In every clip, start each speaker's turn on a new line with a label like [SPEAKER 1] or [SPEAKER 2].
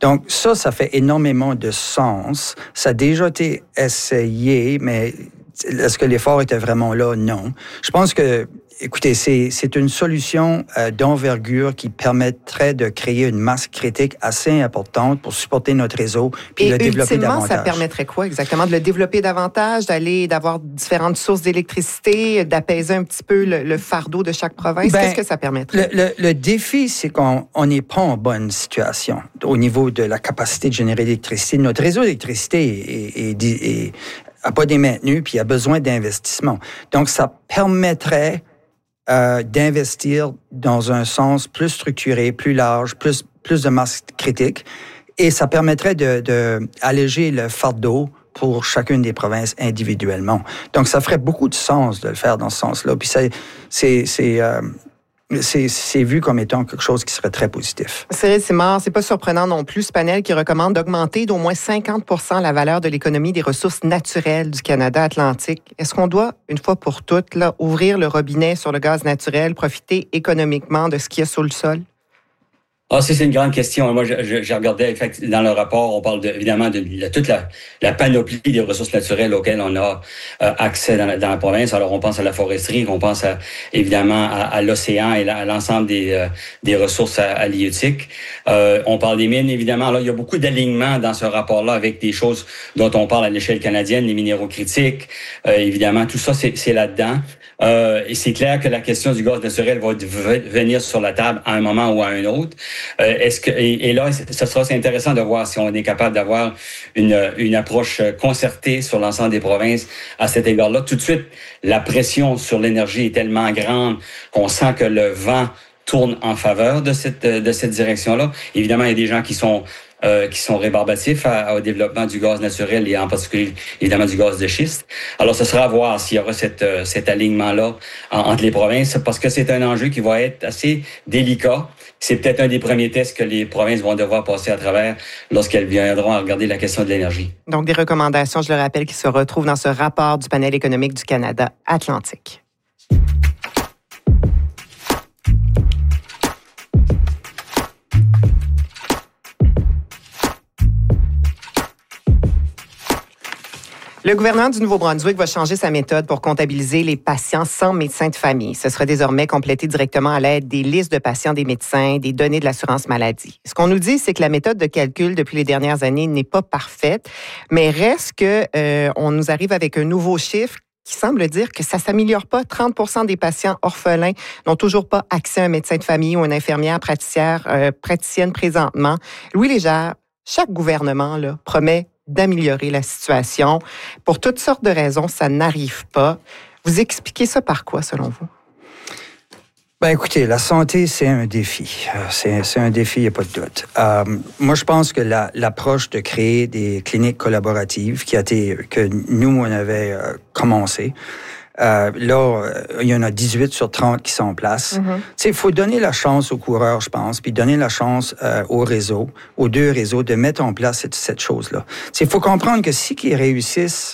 [SPEAKER 1] Donc, ça fait énormément de sens. Ça a déjà été essayé, mais est-ce que l'effort était vraiment là? Non. Je pense que, écoutez, c'est une solution d'envergure qui permettrait de créer une masse critique assez importante pour supporter notre réseau puis le développer davantage.
[SPEAKER 2] Ça permettrait quoi exactement? De le développer davantage, d'avoir différentes sources d'électricité, d'apaiser un petit peu le fardeau de chaque province? Qu'est-ce que ça permettrait?
[SPEAKER 1] Le défi, c'est qu'on n'est pas en bonne situation au niveau de la capacité de générer l'électricité. Notre réseau d'électricité n'a pas été maintenu puis il a besoin d'investissement. Donc, ça permettrait d'investir dans un sens plus structuré, plus large, plus de masse critique. Et ça permettrait d'alléger le fardeau pour chacune des provinces individuellement. Donc, ça ferait beaucoup de sens de le faire dans ce sens-là. Puis c'est vu comme étant quelque chose qui serait très positif.
[SPEAKER 2] Cyril Simard, c'est pas surprenant non plus, ce panel qui recommande d'augmenter d'au moins 50% la valeur de l'économie des ressources naturelles du Canada Atlantique. Est-ce qu'on doit, une fois pour toutes, ouvrir le robinet sur le gaz naturel, profiter économiquement de ce qu'il y a sous le sol?
[SPEAKER 3] C'est une grande question. Moi, je regardais, dans le rapport, on parle évidemment de toute la panoplie des ressources naturelles auxquelles on a accès dans la province. Alors, on pense à la foresterie, on pense évidemment à l'océan et à l'ensemble des ressources halieutiques. On parle des mines, évidemment. Alors, il y a beaucoup d'alignements dans ce rapport-là avec des choses dont on parle à l'échelle canadienne, les minéraux critiques. Évidemment, tout ça, c'est là-dedans. Et c'est clair que la question du gaz naturel va venir sur la table à un moment ou à un autre. Et là, ce sera intéressant de voir si on est capable d'avoir une approche concertée sur l'ensemble des provinces à cet égard-là. Tout de suite, la pression sur l'énergie est tellement grande qu'on sent que le vent tourne en faveur de cette direction-là. Évidemment, il y a des gens qui sont rébarbatifs au développement du gaz naturel et en particulier, évidemment, du gaz de schiste. Alors, ce sera à voir s'il y aura cet alignement-là entre les provinces parce que c'est un enjeu qui va être assez délicat. C'est peut-être un des premiers tests que les provinces vont devoir passer à travers lorsqu'elles viendront à regarder la question de l'énergie.
[SPEAKER 2] Donc, des recommandations, je le rappelle, qui se retrouvent dans ce rapport du panel économique du Canada Atlantique. Le gouvernement du Nouveau-Brunswick va changer sa méthode pour comptabiliser les patients sans médecin de famille. Ce sera désormais complété directement à l'aide des listes de patients des médecins, des données de l'assurance maladie. Ce qu'on nous dit, c'est que la méthode de calcul depuis les dernières années n'est pas parfaite, mais reste que on nous arrive avec un nouveau chiffre qui semble dire que ça s'améliore pas. 30% des patients orphelins n'ont toujours pas accès à un médecin de famille ou une infirmière praticienne présentement. Louis Légère, chaque gouvernement promet d'améliorer la situation. Pour toutes sortes de raisons, ça n'arrive pas. Vous expliquez ça par quoi, selon vous?
[SPEAKER 1] Écoutez, la santé, c'est un défi. C'est un défi, il n'y a pas de doute. Moi, je pense que l'approche de créer des cliniques collaboratives que nous, on avait commencé, là, il y en a 18 sur 30 qui sont en place. Mm-hmm. Il faut donner la chance aux coureurs, je pense, puis donner la chance aux deux réseaux, de mettre en place cette chose-là. Il faut comprendre que si ils réussissent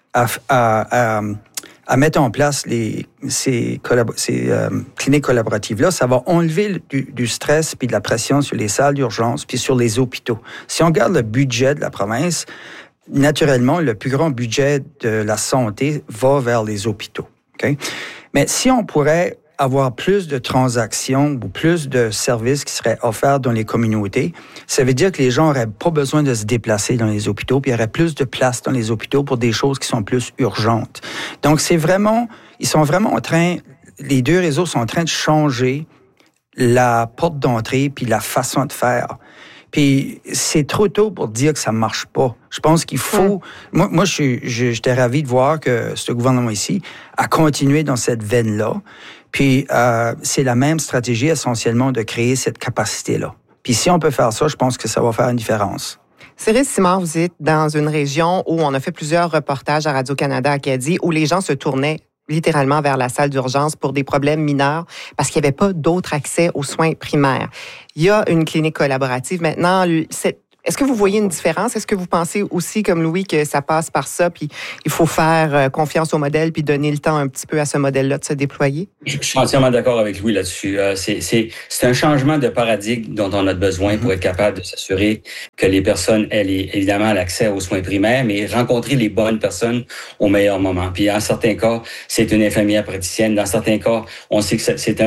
[SPEAKER 1] à mettre en place ces cliniques collaboratives-là, ça va enlever du stress puis de la pression sur les salles d'urgence puis sur les hôpitaux. Si on regarde le budget de la province, naturellement, le plus grand budget de la santé va vers les hôpitaux. Okay? Mais si on pourrait avoir plus de transactions ou plus de services qui seraient offerts dans les communautés, ça veut dire que les gens n'auraient pas besoin de se déplacer dans les hôpitaux, puis il y aurait plus de place dans les hôpitaux pour des choses qui sont plus urgentes. Donc, ils sont vraiment les deux réseaux sont en train de changer la porte d'entrée puis la façon de faire. Puis c'est trop tôt pour dire que ça marche pas. Je pense qu'il faut... Moi, j'étais ravi de voir que ce gouvernement ici a continué dans cette veine-là. Puis c'est la même stratégie essentiellement de créer cette capacité-là. Puis si on peut faire ça, je pense que ça va faire une différence.
[SPEAKER 2] Cyril Simard, vous êtes dans une région où on a fait plusieurs reportages à Radio-Canada Acadie où les gens se tournaient littéralement vers la salle d'urgence pour des problèmes mineurs parce qu'il n'y avait pas d'autre accès aux soins primaires. Il y a une clinique collaborative. Maintenant, est-ce Est-ce que vous voyez une différence? Est-ce que vous pensez aussi, comme Louis, que ça passe par ça, puis il faut faire confiance au modèle, puis donner le temps un petit peu à ce modèle-là de se déployer?
[SPEAKER 3] Je suis entièrement d'accord avec Louis là-dessus. C'est un changement de paradigme dont on a besoin pour être capable de s'assurer que les personnes aient évidemment l'accès aux soins primaires, mais rencontrer les bonnes personnes au meilleur moment. Puis en certains cas, c'est une infirmière praticienne. Dans certains cas, on sait que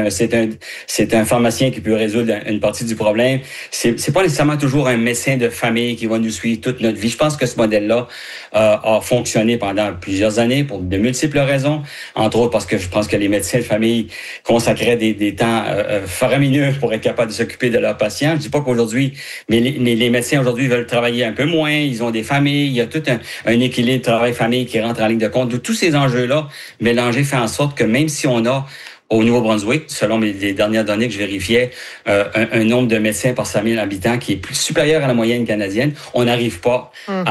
[SPEAKER 3] c'est un pharmacien qui peut résoudre une partie du problème. C'est pas nécessairement toujours un médecin de famille qui va nous suivre toute notre vie. Je pense que ce modèle-là a fonctionné pendant plusieurs années pour de multiples raisons, entre autres parce que je pense que les médecins de famille consacraient des temps faramineux pour être capables de s'occuper de leurs patients. Je dis pas qu'aujourd'hui, mais les médecins aujourd'hui veulent travailler un peu moins, ils ont des familles, il y a tout un équilibre travail-famille qui rentre en ligne de compte. De tous ces enjeux-là mélangés fait en sorte que même si on a au Nouveau-Brunswick, selon les dernières données que je vérifiais, un nombre de médecins par 100 000 habitants qui est plus supérieur à la moyenne canadienne, on n'arrive pas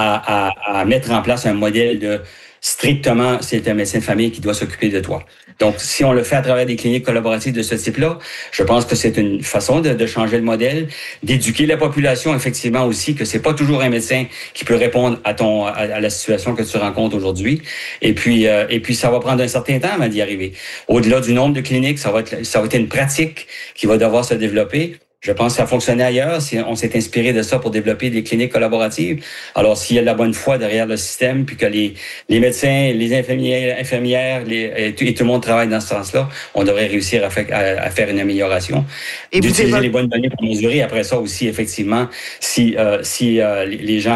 [SPEAKER 3] à mettre en place un modèle de strictement, c'est un médecin de famille qui doit s'occuper de toi. Donc, si on le fait à travers des cliniques collaboratives de ce type-là, je pense que c'est une façon de changer le modèle, d'éduquer la population, effectivement aussi, que c'est pas toujours un médecin qui peut répondre à la situation que tu rencontres aujourd'hui. Et puis, ça va prendre un certain temps avant d'y arriver. Au-delà du nombre de cliniques, ça va être une pratique qui va devoir se développer. Je pense que ça a fonctionné ailleurs. On s'est inspiré de ça pour développer des cliniques collaboratives. Alors, s'il y a de la bonne foi derrière le système, puis que les médecins, les infirmières et tout le monde travaille dans ce sens-là, on devrait réussir à faire une amélioration. Et d'utiliser les bonnes données pour mesurer. Après ça aussi, effectivement, si les gens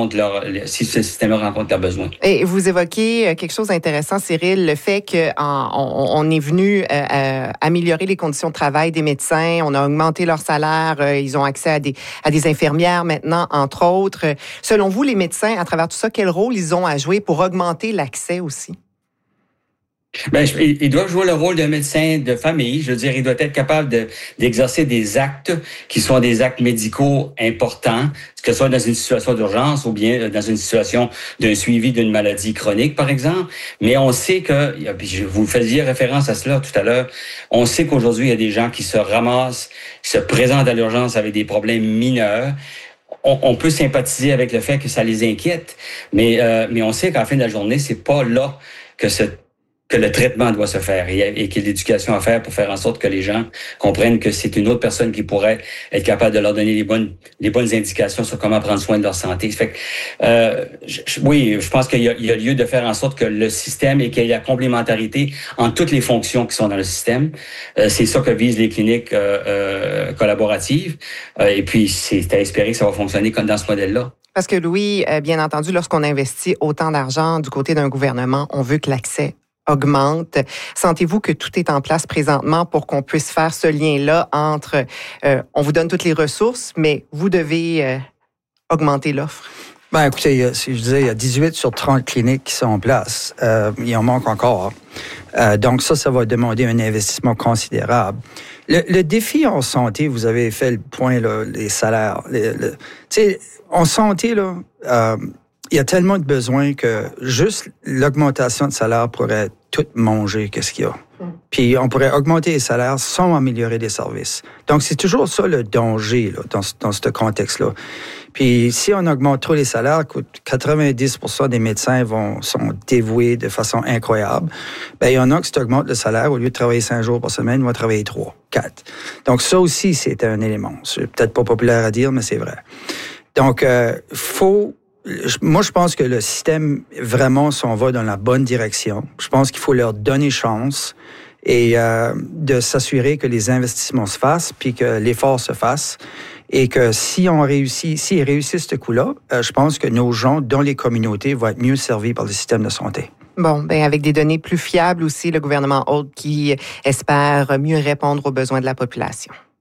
[SPEAKER 3] si ce système-là rencontre leurs besoins.
[SPEAKER 2] Et vous évoquez quelque chose d'intéressant, Cyril, le fait qu'on est venu améliorer les conditions de travail des médecins, on a augmenté leur salaire, ils ont accès à des infirmières maintenant, entre autres. Selon vous, les médecins, à travers tout ça, quel rôle ils ont à jouer pour augmenter l'accès aussi?
[SPEAKER 3] Ben, il doit jouer le rôle d'un médecin de famille. Je veux dire, il doit être capable d'exercer des actes qui sont des actes médicaux importants, que ce soit dans une situation d'urgence ou bien dans une situation d'un suivi d'une maladie chronique, par exemple. Mais on sait que, je vous faisiez référence à cela tout à l'heure, on sait qu'aujourd'hui, il y a des gens qui se ramassent, qui se présentent à l'urgence avec des problèmes mineurs. On peut sympathiser avec le fait que ça les inquiète, mais on sait qu'à la fin de la journée, c'est pas là que le traitement doit se faire et qu'il y a l'éducation à faire pour faire en sorte que les gens comprennent que c'est une autre personne qui pourrait être capable de leur donner les bonnes indications sur comment prendre soin de leur santé. Fait que, je pense qu'il y a lieu de faire en sorte que le système et qu'il y ait la complémentarité en toutes les fonctions qui sont dans le système. C'est ça que visent les cliniques collaboratives. Et puis, c'est à espérer que ça va fonctionner comme dans ce modèle-là.
[SPEAKER 2] Parce que Louis, bien entendu, lorsqu'on investit autant d'argent du côté d'un gouvernement, on veut que l'accès augmente. Sentez-vous que tout est en place présentement pour qu'on puisse faire ce lien-là entre on vous donne toutes les ressources, mais vous devez augmenter l'offre?
[SPEAKER 1] Ben, écoutez, je disais, il y a 18 sur 30 cliniques qui sont en place. Il en manque encore. Donc ça va demander un investissement considérable. Le défi en santé, vous avez fait le point, là, les salaires. Tu sais, en santé, là, il y a tellement de besoins que juste l'augmentation de salaire pourrait tout manger qu'est-ce qu'il y a. Puis on pourrait augmenter les salaires sans améliorer les services. Donc c'est toujours ça le danger là, dans ce contexte-là. Puis si on augmente trop les salaires, 90% des médecins sont dévoués de façon incroyable. Ben il y en a qui augmentent le salaire, au lieu de travailler 5 jours par semaine, ils vont travailler 3, 4. Donc ça aussi, c'est un élément. C'est peut-être pas populaire à dire, mais c'est vrai. Donc moi, je pense que le système, vraiment, s'en va dans la bonne direction. Je pense qu'il faut leur donner chance et de s'assurer que les investissements se fassent puis que l'effort se fasse. Et que s'ils réussissent ce coup-là, je pense que nos gens dans les communautés vont être mieux servis par le système de santé.
[SPEAKER 2] Bon, avec des données plus fiables aussi, le gouvernement Holt qui espère mieux répondre aux besoins de la population.